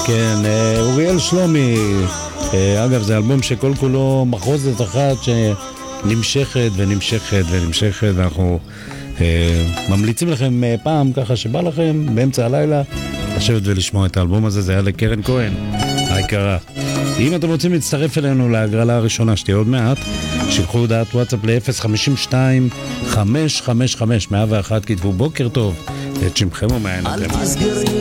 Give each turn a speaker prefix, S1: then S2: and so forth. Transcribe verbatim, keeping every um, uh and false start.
S1: כן, אוריאל שלומי, אגב זה אלבום שכל כולו מחרוזת אחת שנמשכת ונמשכת ונמשכת, ואנחנו ממליצים לכם פעם ככה שבא לכם באמצע הלילה לשבת ולשמוע את האלבום הזה. זה היה לקרן כהן היקרה. אם אתם רוצים להצטרף אלינו להגרלה הראשונה שתהיה עוד מעט, שלחו הודעת וואטסאפ ל-אפס חמש שתיים חמש חמש חמש מאה ואחת, כתבו בוקר טוב את שמכם ומעיינכם.